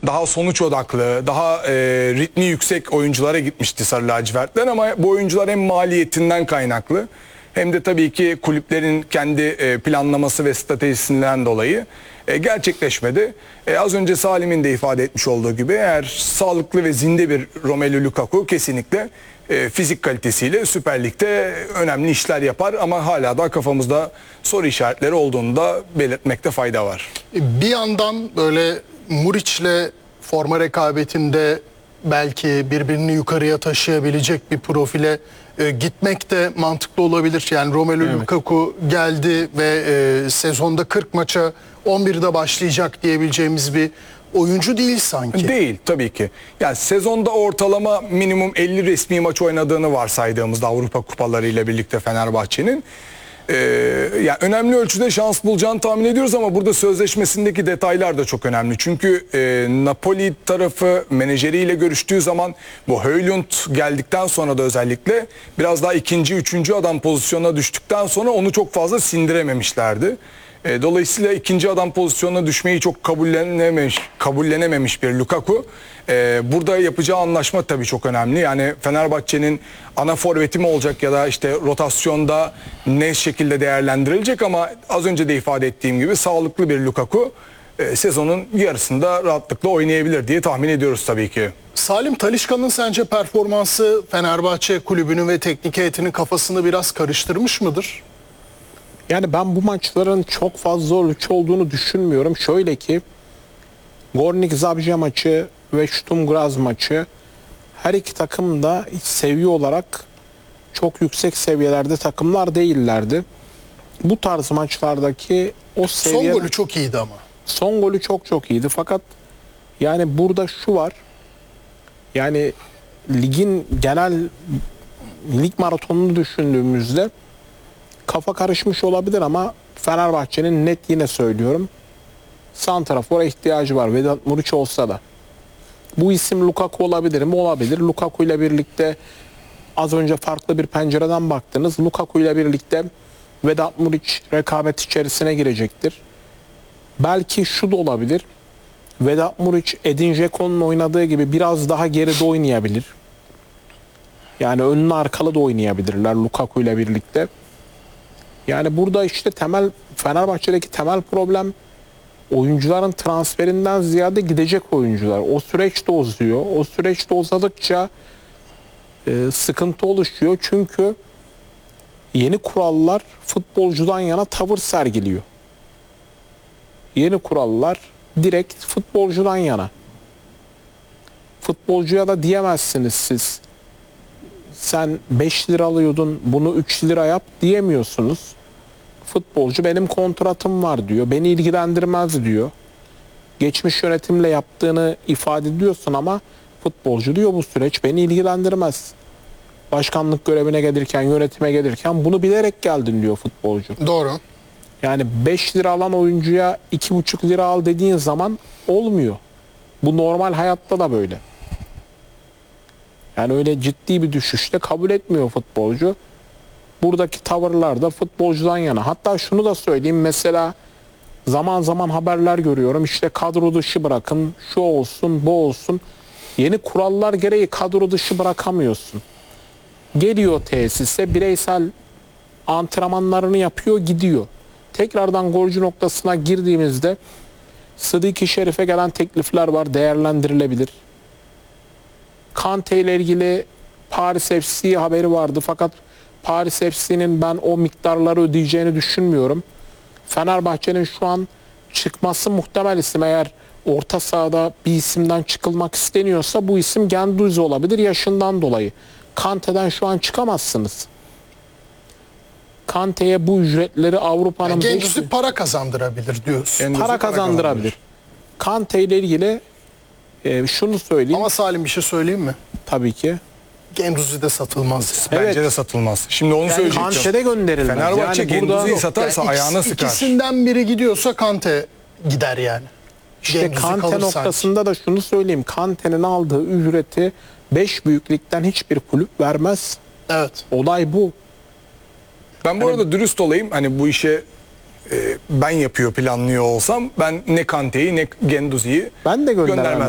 daha sonuç odaklı, daha ritmi yüksek oyunculara gitmişti Sarı Lacivertler ama bu oyuncular hem maliyetinden kaynaklı hem de tabii ki kulüplerin kendi planlaması ve stratejisinden dolayı gerçekleşmedi. Az önce Salim'in de ifade etmiş olduğu gibi eğer sağlıklı ve zinde bir Romelu Lukaku kesinlikle fizik kalitesiyle Süper Lig'de önemli işler yapar ama hala da kafamızda soru işaretleri olduğunu da belirtmekte fayda var. Bir yandan böyle Muriç'le forma rekabetinde belki birbirini yukarıya taşıyabilecek bir profile gitmek de mantıklı olabilir. Yani Romelu Lukaku geldi ve sezonda 40 maça 11'de başlayacak diyebileceğimiz bir oyuncu değil sanki. Değil tabii ki. Yani sezonda ortalama minimum 50 resmi maç oynadığını varsaydığımızda Avrupa kupaları ile birlikte Fenerbahçe'nin yani önemli ölçüde şans bulacağını tahmin ediyoruz ama burada sözleşmesindeki detaylar da çok önemli. Çünkü Napoli tarafı menajeriyle görüştüğü zaman bu Højlund geldikten sonra da özellikle biraz daha ikinci, üçüncü adam pozisyonuna düştükten sonra onu çok fazla sindirememişlerdi. Dolayısıyla ikinci adam pozisyonuna düşmeyi çok kabullenememiş bir Lukaku. Burada yapacağı anlaşma tabii çok önemli. Yani Fenerbahçe'nin ana forveti mi olacak ya da işte rotasyonda ne şekilde değerlendirilecek ama az önce de ifade ettiğim gibi sağlıklı bir Lukaku sezonun yarısında rahatlıkla oynayabilir diye tahmin ediyoruz tabii ki. Salim, Talisca'nın sence performansı Fenerbahçe kulübünün ve teknik heyetinin kafasını biraz karıştırmış mıdır? Yani ben bu maçların çok fazla ölçü olduğunu düşünmüyorum. Şöyle ki Gornik Zabrze maçı ve Sturm Graz maçı her iki takım da seviye olarak çok yüksek seviyelerde takımlar değillerdi. Bu tarz maçlardaki o seviye... Son golü çok iyiydi ama. Son golü çok iyiydi fakat yani burada şu var. Yani ligin genel lig maratonunu düşündüğümüzde kafa karışmış olabilir ama Fenerbahçe'nin net yine söylüyorum santrafora ihtiyacı var. Vedat Muriç olsa da. Bu isim Lukaku olabilir mi? Olabilir. Lukaku ile birlikte az önce farklı bir pencereden baktınız. Lukaku ile birlikte Vedat Muriç rekabet içerisine girecektir. Belki şu da olabilir. Vedat Muriç Edin Dzeko'nun oynadığı gibi biraz daha geride oynayabilir. Yani önlü arkalı da oynayabilirler Lukaku ile birlikte. Yani burada işte Fenerbahçe'deki temel problem oyuncuların transferinden ziyade gidecek oyuncular. O süreç de uzuyor. O süreç de uzadıkça sıkıntı oluşuyor. Çünkü yeni kurallar futbolcudan yana tavır sergiliyor. Yeni kurallar direkt futbolcudan yana. Futbolcuya da diyemezsiniz siz. Sen 5 lira alıyordun, bunu 3 lira yap diyemiyorsunuz. Futbolcu benim kontratım var diyor. Beni ilgilendirmez diyor. Geçmiş yönetimle yaptığını ifade ediyorsun ama futbolcu diyor bu süreç beni ilgilendirmez. Başkanlık görevine gelirken, yönetime gelirken bunu bilerek geldin diyor futbolcu. Doğru. Yani 5 lira alan oyuncuya 2,5 lira al dediğin zaman olmuyor. Bu normal hayatta da böyle. Yani öyle ciddi bir düşüşte kabul etmiyor futbolcu. Buradaki tavırlar da futbolcudan yana. Hatta şunu da söyleyeyim, mesela zaman zaman haberler görüyorum. İşte kadro dışı bırakın, şu olsun, bu olsun. Yeni kurallar gereği kadro dışı bırakamıyorsun. Geliyor tesise, bireysel antrenmanlarını yapıyor, gidiyor. Tekrardan golcü noktasına girdiğimizde Sıdiki Şerif'e gelen teklifler var, değerlendirilebilir. Kante ile ilgili Paris FC haberi vardı fakat Paris FC'nin ben o miktarları ödeyeceğini düşünmüyorum. Fenerbahçe'nin şu an çıkması muhtemel isim, eğer orta sahada bir isimden çıkılmak isteniyorsa bu isim Guendouzi olabilir yaşından dolayı. Kante'den şu an çıkamazsınız. Kante'ye bu ücretleri Avrupa'nın... Yani Guendouzi para kazandırabilir diyorsun. Para kazandırabilir. Kante ile ilgili şunu söyleyeyim. Ama Salim, bir şey söyleyeyim mi? Tabii ki. Guendouzi de satılmaz. Bence Evet. de satılmaz. Şimdi onu söyleyecektim. Kante'de gönderilmez. Fenerbahçe Yani burada Guendouzi'yi satarsa Yani ayağına sıkar. İkisinden biri gidiyorsa Kante gider yani. İşte Guendouzi Kante kalır noktasında da şunu söyleyeyim. Kante'nin aldığı ücreti 5 büyük ligden hiçbir kulüp vermez. Evet. Olay bu. Ben bu arada dürüst olayım. Hani bu işe ben yapıyor planlıyor olsam ben ne Kante'yi ne Guendouzi'yi Ben de göndermem.